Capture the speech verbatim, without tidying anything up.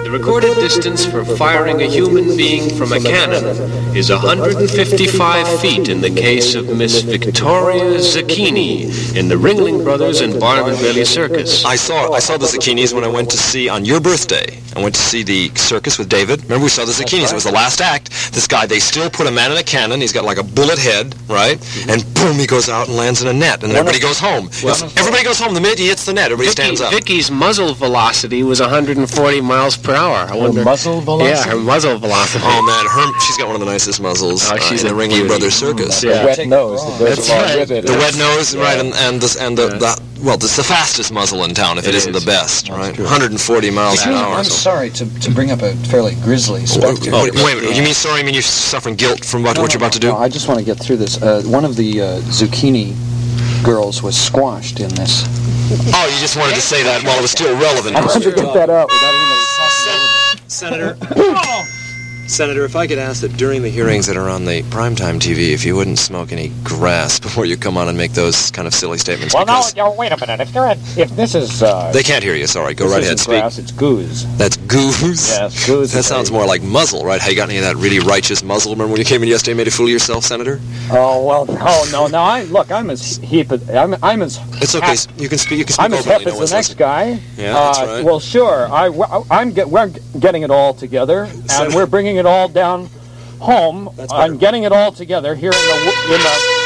The recorded distance for firing a human being from a cannon is one hundred fifty-five feet in the case of Miss Victoria Zucchini in the Ringling Brothers and Barnum and Bailey Circus. I saw I saw the Zucchinis when I went to see, on your birthday, I went to see the circus with David. Remember, we saw the Zucchinis. It was the last act. This guy, they still put a man in a cannon. He's got like a bullet head, right? And boom, he goes out and lands in a net. And then everybody goes home. Well, everybody goes home. The minute he hits the net, everybody Vicky, stands up. Vicky's muzzle velocity was one hundred forty miles per hour. I wonder. Her muzzle velocity? Yeah, her muzzle velocity. Oh, man, her, she's got one of the nicest muzzles oh, she's uh, in a the Ringling beauty. Brothers Circus. The wet nose that goes That's along right. with it. The wet nose, Yeah. right, and, and, the, and the, the, well, it's the fastest muzzle in town, if it, It isn't is. the best, right? true. one hundred forty miles an hour. I'm so. sorry to, to bring up a fairly grisly Oh, spectacle. wait, wait a minute. You mean sorry? I mean you're suffering guilt from what, No, what no, you're about to do? No, I just want to get through this. Uh, one of the uh, Zucchini girls was squashed in this. Oh, you just wanted to say that while it was still relevant. I wanted to get that out without even... Senator, Senator, if I could ask that during the hearings that are on the primetime T V, if you wouldn't smoke any grass before you come on and make those kind of silly statements. Well, no, because no, wait a minute. If they're at, if this is... Uh, they can't hear you, sorry. Go this right ahead, isn't speak. grass, it's goose. That's goose? Yes, goose. That is sounds a- more like muzzle, right? How you got any of that really righteous muzzle? Remember when you came in yesterday and made a fool of yourself, Senator? Oh, well, no, no, no. I, look, I'm as heap... I'm, I'm as... It's okay. hap- You can speak. You can speak I'm as openly. hip No as one's the next listening. guy. Yeah, that's uh, right. Well, sure. I, I'm get, we're getting it all together, and Senator- we're bringing it all down home. That's I'm better. getting it all together here in the in the